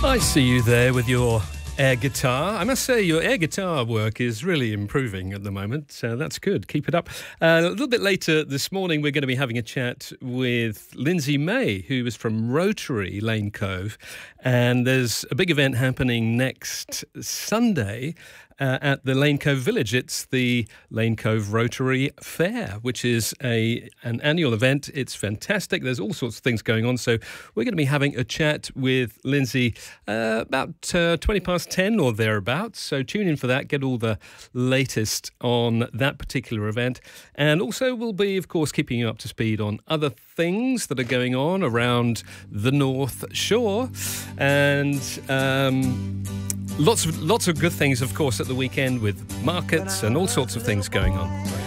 I see you there with your air guitar. I must say your air guitar work is really improving at the moment, so that's good. Keep it up. A little bit later this morning, we're going to be having a chat with Lindsay May, who is from Rotary Lane Cove, and there's a big event happening next Sunday at the Lane Cove Village. It's the Lane Cove Rotary Fair, which is an annual event. It's fantastic. There's all sorts of things going on. So we're going to be having a chat with Lindsay about 20 past 10 or thereabouts. So tune in for that. Get all the latest on that particular event. And also we'll be, of course, keeping you up to speed on other things that are going on around the North Shore. And lots of good things, of course, at the weekend with markets and all sorts of things going on.